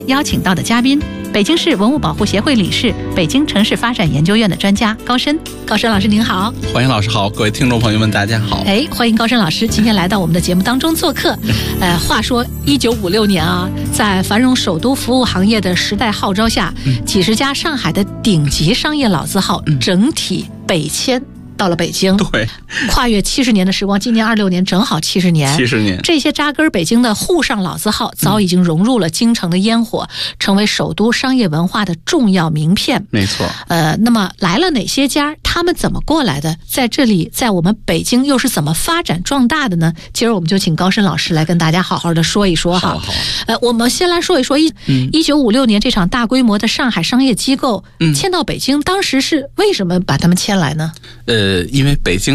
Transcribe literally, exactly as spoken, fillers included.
邀请到的嘉宾，北京市文物保护协会理事、北京城市发展研究院的专家高深。高深老师您好。 欢迎老师好，各位听众朋友们大家好。 哎，欢迎高深老师今天来到我们的节目当中做客。呃，话说一九五六年啊，在繁荣首都服务行业的时代号召下，嗯、几十家上海的顶级商业老字号整体北迁。到了北京， 对， 跨越七十年的时光，今年二六年正好七十年。 七十年， 这些扎根北京的沪上老字号，早已经融入了京城的烟火，嗯、成为首都商业文化的重要名片。 没错。 呃，那么来了哪些家？他们怎么过来的？在这里，在我们北京又是怎么发展壮大的呢？今儿我们就请高深老师来跟大家好好的说一说哈。 好好。 呃，我们先来说一说一一九五六年这场大规模的上海商业机构迁到北京，嗯、当时是为什么把他们迁来呢？ 呃，因为北京